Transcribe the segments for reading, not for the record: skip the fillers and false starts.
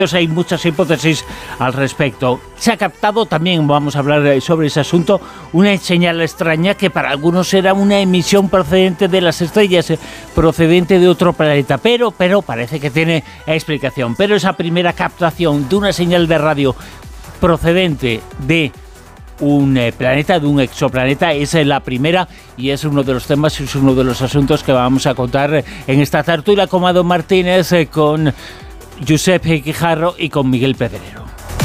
Hay muchas hipótesis al respecto. Se ha captado también, vamos a hablar sobre ese asunto, una señal extraña que para algunos era una emisión procedente de las estrellas, procedente de otro planeta, pero parece que tiene explicación. Pero esa primera captación de una señal de radio procedente de un planeta, de un exoplaneta, es la primera y es uno de los temas, es uno de los asuntos que vamos a contar en esta tertulia con Amado Martínez, con Josep Guijarro y con Miguel Pedrero.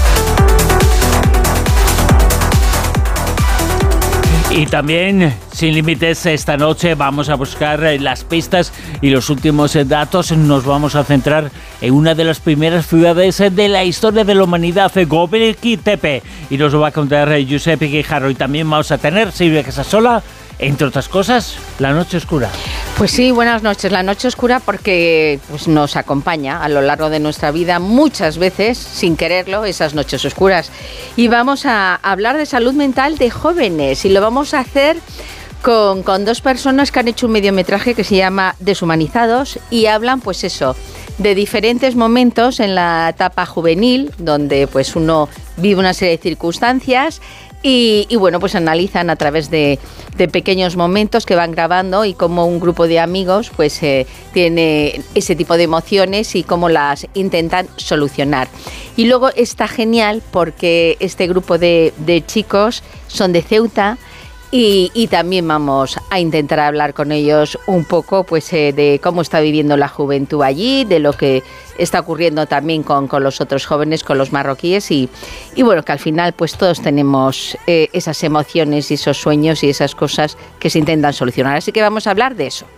Y también, sin límites, esta noche vamos a buscar las pistas y los últimos datos. Nos vamos a centrar en una de las primeras ciudades de la historia de la humanidad, Göbekli Tepe. Y nos lo va a contar Josep Guijarro. Y también vamos a tener Silvia Casasola, entre otras cosas, La Noche Oscura. Pues sí, buenas noches. La Noche Oscura porque pues, nos acompaña a lo largo de nuestra vida muchas veces, sin quererlo, esas noches oscuras. Y vamos a hablar de salud mental de jóvenes y lo vamos a hacer con dos personas que han hecho un mediometraje que se llama Deshumanizados y hablan, pues eso, de diferentes momentos en la etapa juvenil, donde pues uno vive una serie de circunstancias y bueno, pues analizan a través de pequeños momentos que van grabando y cómo un grupo de amigos pues tiene ese tipo de emociones y cómo las intentan solucionar. Y luego está genial porque este grupo de chicos son de Ceuta y también vamos a intentar hablar con ellos un poco pues de cómo está viviendo la juventud allí, de lo que está ocurriendo también con los otros jóvenes, con los marroquíes y bueno, que al final pues todos tenemos esas emociones y esos sueños y esas cosas que se intentan solucionar. Así que vamos a hablar de eso.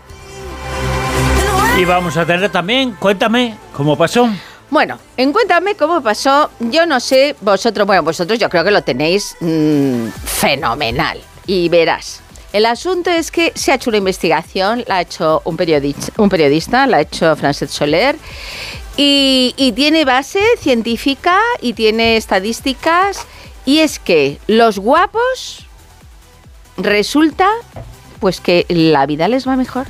Y vamos a tener también, cuéntame, ¿cómo pasó? Bueno, en Cuéntame cómo pasó, yo no sé, vosotros yo creo que lo tenéis fenomenal. Y verás, el asunto es que se ha hecho una investigación, la ha hecho un periodista, la ha hecho Francesc Soler, y tiene base científica y tiene estadísticas, y es que los guapos resulta pues que la vida les va mejor.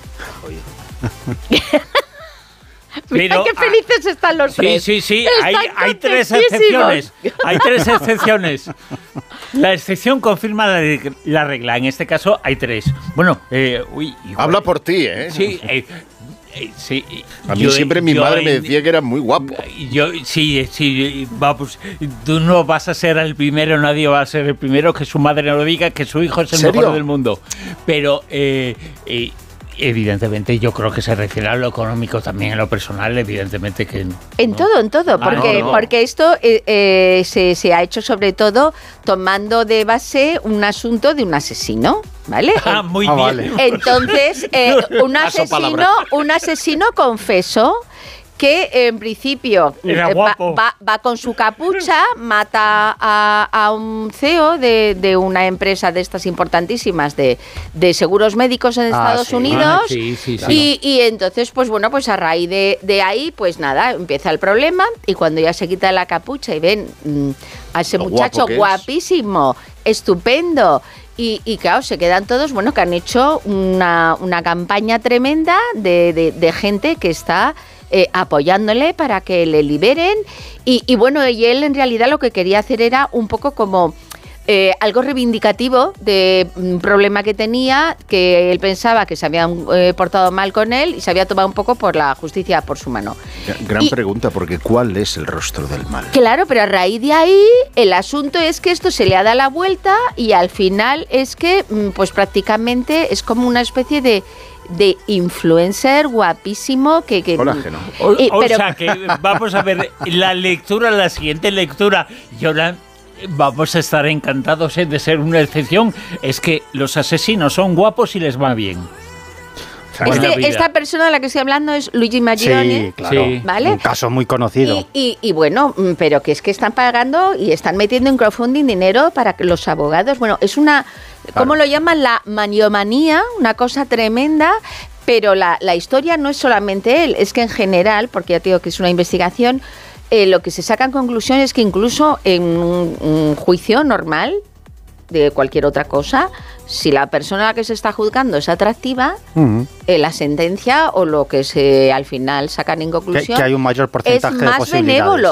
Mira qué felices están los tres. Sí, hay tres excepciones. Hay tres excepciones. La excepción confirma la regla. En este caso hay tres. Bueno, habla por ti, ¿eh? Sí, sí. A mí siempre mi madre me decía que era muy guapo. Sí, vamos, tú no vas a ser el primero, nadie va a ser el primero que su madre no lo diga, que su hijo es el mejor del mundo. Pero evidentemente yo creo que se refiere a lo económico también, a lo personal, evidentemente que no. En todo, porque esto se ha hecho sobre todo tomando de base un asunto de un asesino, ¿vale? Muy bien. Vale. Entonces, un asesino confesó que en principio va con su capucha, mata a un CEO de una empresa de estas importantísimas de seguros médicos en Estados Unidos. Y entonces, pues bueno, pues a raíz de ahí, pues nada, empieza el problema y cuando ya se quita la capucha y ven a ese muchacho guapísimo, estupendo, y claro, se quedan todos, bueno, que han hecho una campaña tremenda de gente que está apoyándole para que le liberen y bueno, y él en realidad lo que quería hacer era un poco como algo reivindicativo de un problema que tenía, que él pensaba que se habían portado mal con él y se había tomado un poco por la justicia por su mano. Gran pregunta, porque ¿cuál es el rostro del mal? Claro, pero a raíz de ahí el asunto es que esto se le ha dado la vuelta y al final es que pues prácticamente es como una especie de influencer guapísimo que colágeno. O sea que vamos a ver la siguiente lectura y ahora vamos a estar encantados de ser una excepción. Es que los asesinos son guapos y les va bien. Esta persona de la que estoy hablando es Luigi Maggioni. Sí, claro. ¿Vale? Un caso muy conocido. Y bueno, pero que es que están pagando y están metiendo en crowdfunding dinero para que los abogados. Bueno, es una, ¿cómo lo llaman? La maniomanía, una cosa tremenda. Pero la historia no es solamente él, es que en general, porque ya te digo que es una investigación, lo que se saca en conclusión es que incluso en un juicio normal, de cualquier otra cosa, si la persona a la que se está juzgando es atractiva, la sentencia o lo que se al final sacan en conclusión que hay un mayor porcentaje es de más posibilidades. benévolo.